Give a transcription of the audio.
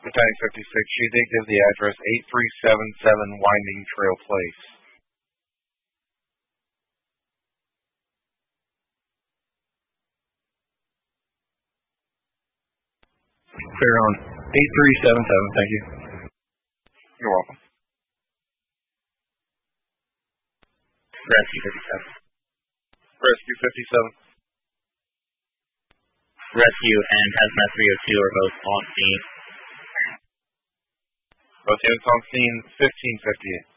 Battalion 56, she did give the address 8377 Winding Trail Place. Clear on 8377, thank you. You're welcome. Rescue 57. Rescue 57. Rescue and Hazmat 302 are both on scene. Both units on scene, 1558.